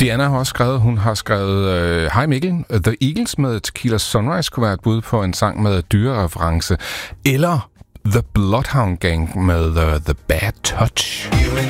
Diana har også skrevet, hun har skrevet Hej Mikkel, The Eagles med Tequila Sunrise kunne være et bud på en sang med dyrereference, eller The Bloodhound Gang med The Bad Touch.